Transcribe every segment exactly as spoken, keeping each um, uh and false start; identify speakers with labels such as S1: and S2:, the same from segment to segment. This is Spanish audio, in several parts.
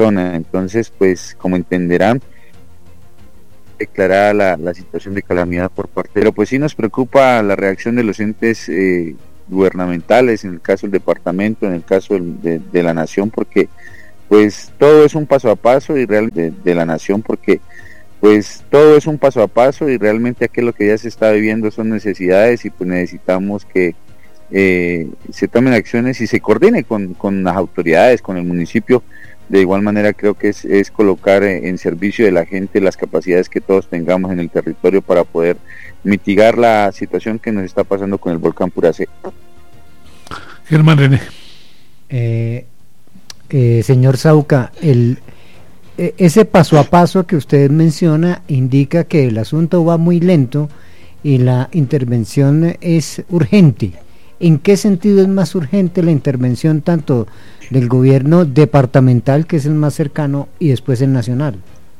S1: zona. Entonces, pues como entenderán, declarada la, la situación de calamidad por parte, pero pues sí nos preocupa la reacción de los entes eh, gubernamentales, en el caso del departamento, en el caso de, de la nación, porque pues todo es un paso a paso y real de, de la nación, porque pues todo es un paso a paso y realmente aquí lo que ya se está viviendo son necesidades y pues necesitamos que eh, se tomen acciones y se coordine con, con las autoridades, con el municipio. De igual manera creo que es, es colocar en servicio de la gente las capacidades que todos tengamos en el territorio para poder mitigar la situación que nos está pasando con el volcán Puracé.
S2: Germán René.
S3: Eh, eh, señor Sauca, el, eh, ese paso a paso que usted menciona indica que el asunto va muy lento y la intervención es urgente. ¿En qué sentido es más urgente la intervención tanto del gobierno departamental, que es el más cercano, y después el nacional?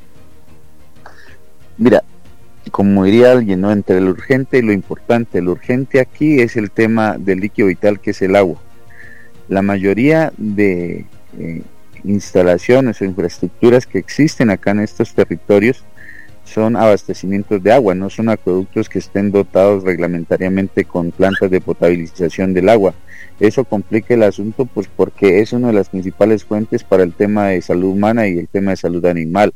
S1: Mira, como diría alguien, ¿no?, entre lo urgente y lo importante, lo urgente aquí es el tema del líquido vital, que es el agua. La mayoría de eh, instalaciones o infraestructuras que existen acá en estos territorios son abastecimientos de agua, no son acueductos que estén dotados reglamentariamente con plantas de potabilización del agua. Eso complica el asunto, pues porque es una de las principales fuentes para el tema de salud humana y el tema de salud animal.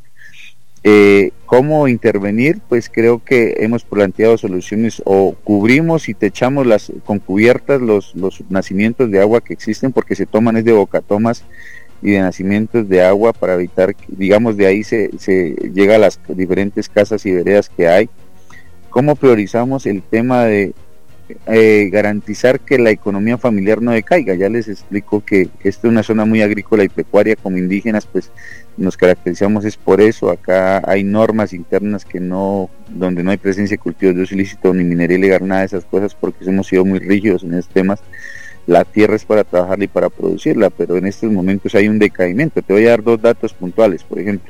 S1: Eh, ¿Cómo intervenir? Pues creo que hemos planteado soluciones, o cubrimos y techamos las, con cubiertas los, los nacimientos de agua que existen, porque se toman es de bocatomas y de nacimientos de agua para evitar, digamos, de ahí se, se llega a las diferentes casas y veredas que hay. ¿Cómo priorizamos el tema de eh, garantizar que la economía familiar no decaiga? Ya les explico que esta es una zona muy agrícola y pecuaria. Como indígenas pues nos caracterizamos es por eso. Acá hay normas internas que no, donde no hay presencia de cultivos de uso ilícito ni minería ilegal, nada de esas cosas, porque hemos sido muy rígidos en esos temas. La tierra es para trabajarla y para producirla, pero en estos momentos hay un decaimiento. Te voy a dar dos datos puntuales. Por ejemplo,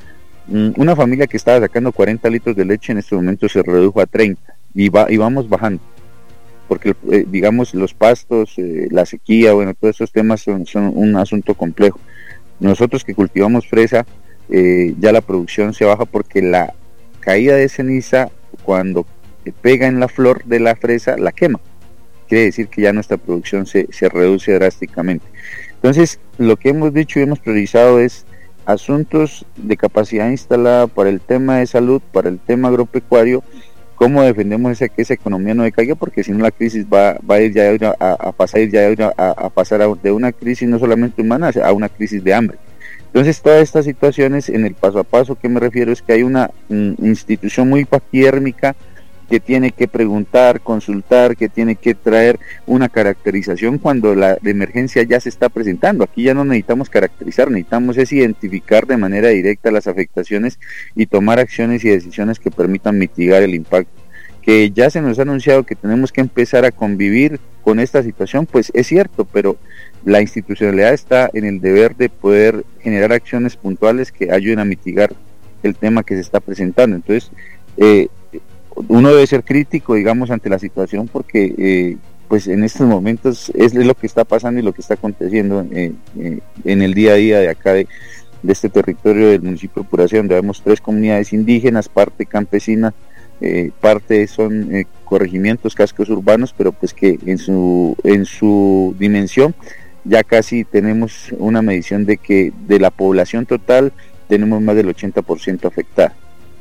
S1: una familia que estaba sacando cuarenta litros de leche en este momento se redujo a treinta y, va, y vamos bajando, porque eh, digamos los pastos, eh, la sequía, bueno, todos esos temas son, son un asunto complejo. Nosotros que cultivamos fresa, eh, ya la producción se baja porque la caída de ceniza, cuando pega en la flor de la fresa, la quema. Quiere decir que ya nuestra producción se, se reduce drásticamente. Entonces, lo que hemos dicho y hemos priorizado es asuntos de capacidad instalada para el tema de salud, para el tema agropecuario, cómo defendemos esa, que esa economía no decaiga, porque si no la crisis va, va a ir ya a, a pasar, ya a, a pasar a, de una crisis no solamente humana a una crisis de hambre. Entonces, todas estas situaciones, en el paso a paso que me refiero, es que hay una mm, institución muy paquiérmica que tiene que preguntar, consultar, que tiene que traer una caracterización cuando la emergencia ya se está presentando. Aquí ya no necesitamos caracterizar, necesitamos es identificar de manera directa las afectaciones y tomar acciones y decisiones que permitan mitigar el impacto. Que ya se nos ha anunciado que tenemos que empezar a convivir con esta situación, pues es cierto, pero la institucionalidad está en el deber de poder generar acciones puntuales que ayuden a mitigar el tema que se está presentando. Entonces, eh, uno debe ser crítico, digamos, ante la situación, porque eh, pues en estos momentos es lo que está pasando y lo que está aconteciendo eh, eh, en el día a día de acá de, de este territorio del municipio de Puracé, donde vemos tres comunidades indígenas, parte campesina, eh, parte son eh, corregimientos, cascos urbanos, pero pues que en su en su dimensión ya casi tenemos una medición de que de la población total tenemos más del ochenta por ciento afectada.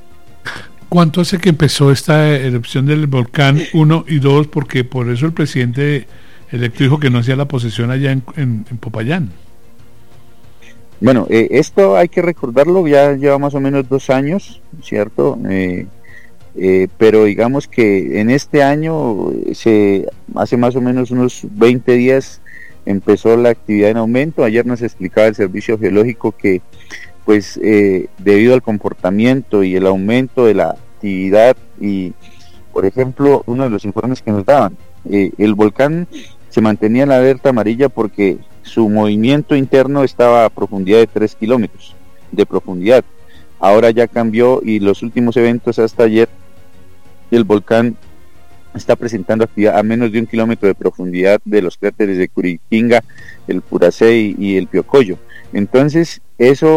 S2: ¿Cuánto hace que empezó esta erupción del volcán? Uno y dos, porque por eso el presidente electo dijo que no hacía la posesión allá en, en, en Popayán.
S1: Bueno, eh, esto hay que recordarlo, ya lleva más o menos dos años, ¿cierto? Eh, eh, pero digamos que en este año, se hace más o menos unos veinte días, empezó la actividad en aumento. Ayer nos explicaba el Servicio Geológico que pues eh, debido al comportamiento y el aumento de la actividad y, por ejemplo, uno de los informes que nos daban, eh, el volcán se mantenía en la alerta amarilla porque su movimiento interno estaba a profundidad de tres kilómetros de profundidad. Ahora ya cambió y los últimos eventos hasta ayer, el volcán está presentando actividad a menos de un kilómetro de profundidad de los cráteres de Curiquinga, el Puracé y, y el Piocoyo. Entonces, eso